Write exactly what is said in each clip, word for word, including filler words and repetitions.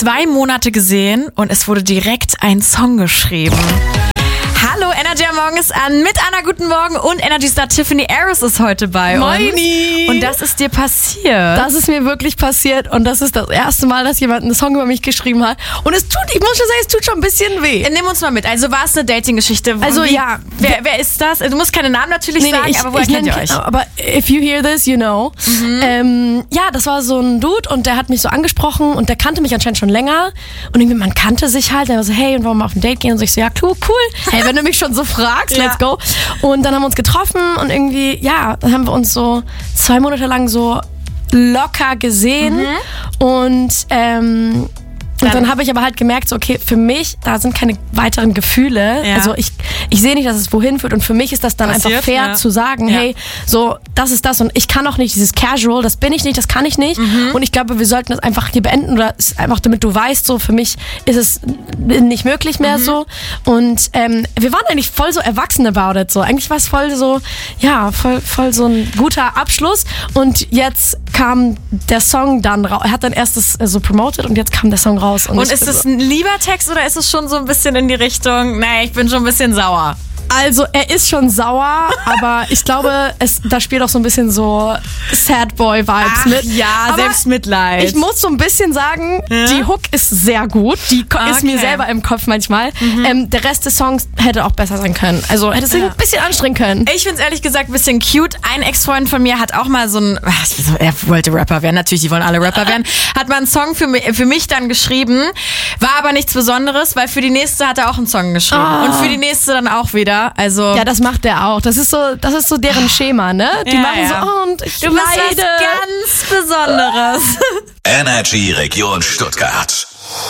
zwei Monate gesehen und es wurde direkt ein Song geschrieben. Hallo, Energy am Morgen ist an mit Anna, guten Morgen und Energy-Star Tiffany Harris ist heute bei Moini. uns. Und das ist dir passiert. Das ist mir wirklich passiert und das ist das erste Mal, dass jemand einen Song über mich geschrieben hat. Und es tut, ich muss schon sagen, es tut schon ein bisschen weh. Nimm uns mal mit. Also war es eine Dating-Geschichte? Also Wie, ja. Wer, wer ist das? Du musst keine Namen natürlich Nee, nee, sagen, ich, aber woher ich kennt nenn, ihr euch? Aber if you hear this, you know. Mhm. Ähm, ja, das war so ein Dude und der hat mich so angesprochen und der kannte mich anscheinend schon länger. Und irgendwie, man kannte sich halt. Der war so, hey, und wollen wir mal auf ein Date gehen? Und so, ich so, ja, cool, cool. Hey, wenn du mich schon so fragst, Ja. let's go. Und dann haben wir uns getroffen und irgendwie, ja, dann haben wir uns so zwei Monate lang so locker gesehen. Mhm. Und, ähm, Und dann habe ich aber halt gemerkt, so, okay, für mich, da sind keine weiteren Gefühle. Ja. Also ich, ich sehe nicht, dass es wohin führt. Und für mich ist das dann Passiert, einfach fair ja. zu sagen, Ja. hey, so, das ist das. Und ich kann auch nicht dieses Casual, das bin ich nicht, das kann ich nicht. Mhm. Und ich glaube, wir sollten das einfach hier beenden. Oder es ist einfach, damit du weißt, so, für mich ist es nicht möglich mehr Mhm. so. Und ähm, wir waren eigentlich voll so erwachsen about it. So. Eigentlich war es voll so, ja, voll, voll so ein guter Abschluss. Und jetzt kam der Song dann raus. Er hat dann erst das äh, so promoted und jetzt kam der Song raus. Und, Und ich ist bin es so, ein lieber Text oder ist es schon so ein bisschen in die Richtung, naja, ich bin schon ein bisschen sauer? Also er ist schon sauer, aber ich glaube, es, da spielt auch so ein bisschen so Sad Boy Vibes Ach, mit. ja, aber Selbstmitleid. ich muss so ein bisschen sagen, Ja? die Hook ist sehr gut. Die ko- ist mir Okay. selber im Kopf manchmal. Mhm. Ähm, der Rest des Songs hätte auch besser sein können. Also hätte es sich Ja. ein bisschen anstrengen können. Ich find's ehrlich gesagt ein bisschen cute. Ein Ex-Freund von mir hat auch mal so ein, er wollte Rapper werden, natürlich, die wollen alle Rapper werden, hat mal einen Song für mich, für mich dann geschrieben, war aber nichts Besonderes, weil für die nächste hat er auch einen Song geschrieben Ah. und für die nächste dann auch wieder. Also Ja, das macht der auch. Das ist so, das ist so deren Schema, ne? Die Ja, machen ja. so, oh, und ich du bist was leide. ganz Besonderes. Energy Region Stuttgart.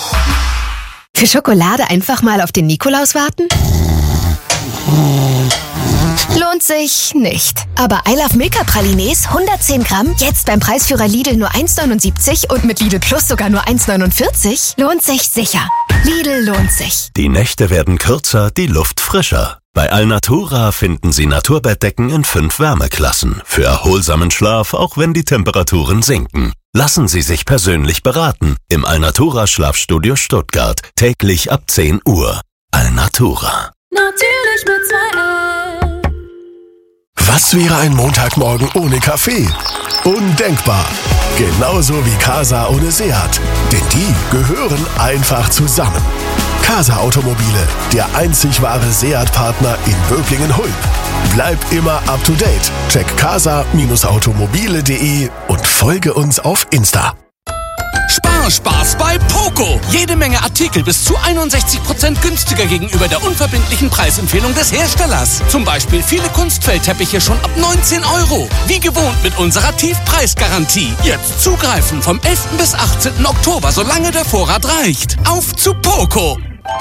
Für Schokolade einfach mal auf den Nikolaus warten? Lohnt sich nicht. Aber I Love Milka Pralines hundertzehn Gramm, jetzt beim Preisführer Lidl nur eins neunundsiebzig und mit Lidl Plus sogar nur eins neunundvierzig, lohnt sich sicher. Lidl lohnt sich. Die Nächte werden kürzer, die Luft frischer. Bei Alnatura finden Sie Naturbettdecken in fünf Wärmeklassen. Für erholsamen Schlaf, auch wenn die Temperaturen sinken. Lassen Sie sich persönlich beraten. Im Alnatura Schlafstudio Stuttgart. Täglich ab zehn Uhr. Alnatura. Natürlich mit zwei L. Was wäre ein Montagmorgen ohne Kaffee? Undenkbar. Genauso wie Casa ohne Seat. Denn die gehören einfach zusammen. Casa Automobile, der einzig wahre Seat-Partner in Böblingen-Hulb. Bleib immer up to date. Check casa automobile punkt de und folge uns auf Insta. Sparspaß bei Poco. Jede Menge Artikel bis zu einundsechzig Prozent günstiger gegenüber der unverbindlichen Preisempfehlung des Herstellers. Zum Beispiel viele Kunstfeldteppiche schon ab neunzehn Euro. Wie gewohnt mit unserer Tiefpreisgarantie. Jetzt zugreifen vom elften bis achtzehnten Oktober, solange der Vorrat reicht. Auf zu Poco.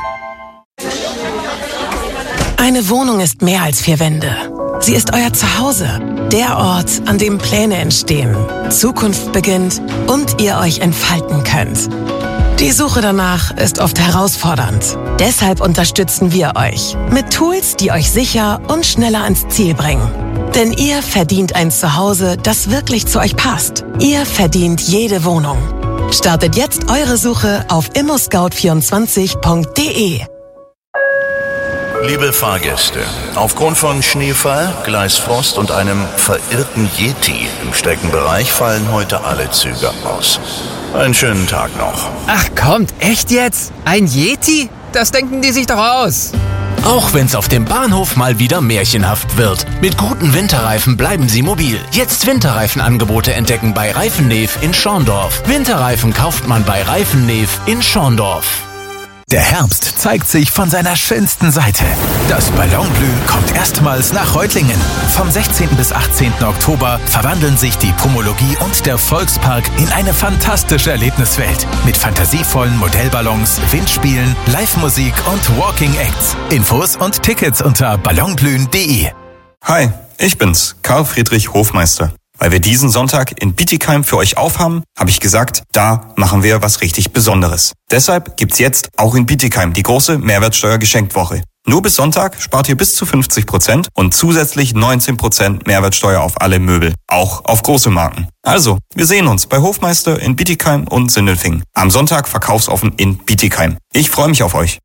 Eine Wohnung ist mehr als vier Wände. Sie ist euer Zuhause, der Ort, an dem Pläne entstehen, Zukunft beginnt und ihr euch entfalten könnt. Die Suche danach ist oft herausfordernd. Deshalb unterstützen wir euch mit Tools, die euch sicher und schneller ans Ziel bringen. Denn ihr verdient ein Zuhause, das wirklich zu euch passt. Ihr verdient jede Wohnung. Startet jetzt eure Suche auf immo scout vierundzwanzig punkt de. Liebe Fahrgäste, aufgrund von Schneefall, Gleisfrost und einem verirrten Yeti im Streckenbereich fallen heute alle Züge aus. Einen schönen Tag noch. Ach kommt, echt jetzt? Ein Yeti? Das denken die sich doch aus. Auch wenn's auf dem Bahnhof mal wieder märchenhaft wird. Mit guten Winterreifen bleiben Sie mobil. Jetzt Winterreifenangebote entdecken bei Reifennev in Schorndorf. Winterreifen kauft man bei Reifennev in Schorndorf. Der Herbst zeigt sich von seiner schönsten Seite. Das Ballonblü kommt erstmals nach Reutlingen. Vom sechzehnten bis achtzehnten Oktober verwandeln sich die Promologie und der Volkspark in eine fantastische Erlebniswelt. Mit fantasievollen Modellballons, Windspielen, Live-Musik und Walking Acts. Infos und Tickets unter ballonblühen punkt de. Hi, ich bin's, Karl Friedrich Hofmeister. Weil wir diesen Sonntag in Bietigheim für euch aufhaben, habe ich gesagt, da machen wir was richtig Besonderes. Deshalb gibt's jetzt auch in Bietigheim die große Mehrwertsteuer-Geschenktwoche. Nur bis Sonntag spart ihr bis zu fünfzig Prozent und zusätzlich neunzehn Prozent Mehrwertsteuer auf alle Möbel, auch auf große Marken. Also, wir sehen uns bei Hofmeister in Bietigheim und Sindelfingen. Am Sonntag verkaufsoffen in Bietigheim. Ich freue mich auf euch.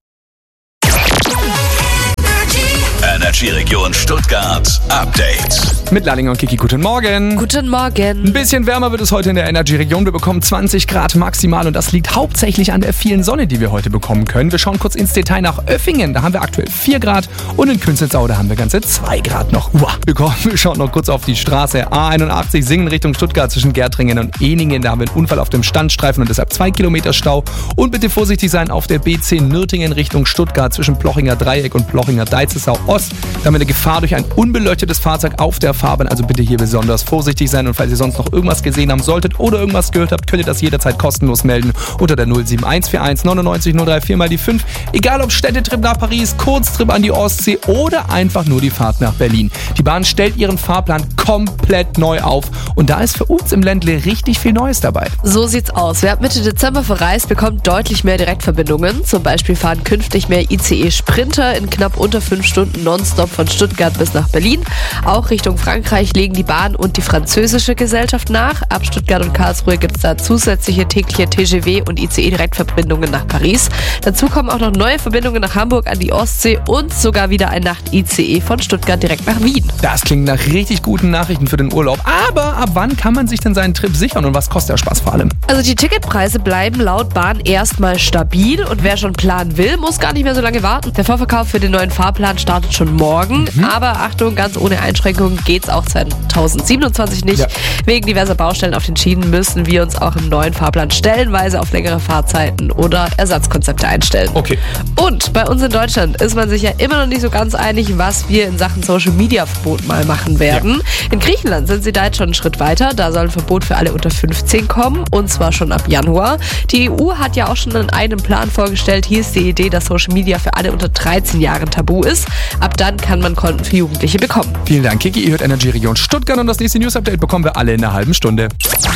Energy Region Stuttgart Update. Mit Lallinger und Kiki, guten Morgen. Guten Morgen. Ein bisschen wärmer wird es heute in der Energy Region. Wir bekommen zwanzig Grad maximal und das liegt hauptsächlich an der vielen Sonne, die wir heute bekommen können. Wir schauen kurz ins Detail nach Öffingen. Da haben wir aktuell vier Grad und in Künzelsau, da haben wir ganze zwei Grad noch. Uah. Wir, kommen, wir schauen noch kurz auf die Straße A einundachtzig Singen Richtung Stuttgart zwischen Gärtringen und Eningen. Da haben wir einen Unfall auf dem Standstreifen und deshalb zwei Kilometer Stau. Und bitte vorsichtig sein auf der B zehn Nürtingen Richtung Stuttgart zwischen Plochinger Dreieck und Plochinger Deitzelsau Ost. Da haben wir eine Gefahr durch ein unbeleuchtetes Fahrzeug auf der Fahrbahn, also bitte hier besonders vorsichtig sein. Und falls ihr sonst noch irgendwas gesehen haben solltet oder irgendwas gehört habt, könnt ihr das jederzeit kostenlos melden unter der null sieben eins vier eins neunundneunzig null drei vier mal die fünf. Egal ob Städtetrip nach Paris, Kurztrip an die Ostsee oder einfach nur die Fahrt nach Berlin. Die Bahn stellt ihren Fahrplan komplett neu auf und da ist für uns im Ländle richtig viel Neues dabei. So sieht's aus. Wer ab Mitte Dezember verreist, bekommt deutlich mehr Direktverbindungen. Zum Beispiel fahren künftig mehr I C E-Sprinter in knapp unter fünf Stunden nonstop von Stuttgart bis nach Berlin. Auch Richtung Frankreich legen die Bahn und die französische Gesellschaft nach. Ab Stuttgart und Karlsruhe gibt es da zusätzliche tägliche T G V und I C E-Direktverbindungen nach Paris. Dazu kommen auch noch neue Verbindungen nach Hamburg an die Ostsee und sogar wieder ein Nacht-I C E von Stuttgart direkt nach Wien. Das klingt nach richtig guten Nachrichten für den Urlaub. Aber ab wann kann man sich denn seinen Trip sichern und was kostet der Spaß vor allem? Also die Ticketpreise bleiben laut Bahn erstmal stabil und wer schon planen will, muss gar nicht mehr so lange warten. Der Vorverkauf für den neuen Fahrplan startet schon morgen. Mhm. Aber Achtung, ganz ohne Einschränkungen geht's auch zweitausendsiebenundzwanzig nicht. Ja. Wegen diverser Baustellen auf den Schienen müssen wir uns auch im neuen Fahrplan stellenweise auf längere Fahrzeiten oder Ersatzkonzepte einstellen. Okay. Und bei uns in Deutschland ist man sich ja immer noch nicht so ganz einig, was wir in Sachen Social Media Verbot mal machen werden. Ja. In Griechenland sind sie da jetzt schon einen Schritt weiter. Da soll ein Verbot für alle unter fünfzehn kommen und zwar schon ab Januar. Die E U hat ja auch schon in einem Plan vorgestellt. Hier ist die Idee, dass Social Media für alle unter dreizehn Jahren tabu ist. Ab dann kann man Konten für Jugendliche bekommen. Vielen Dank, Kiki. Ihr hört Energy Region Stuttgart und das nächste News-Update bekommen wir alle in einer halben Stunde.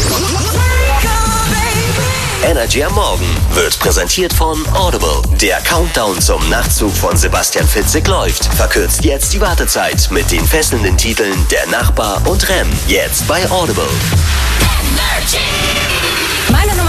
Energy am Morgen wird präsentiert von Audible. Der Countdown zum Nachtzug von Sebastian Fitzek läuft. Verkürzt jetzt die Wartezeit mit den fesselnden Titeln Der Nachbar und Rem. Jetzt bei Audible. Meine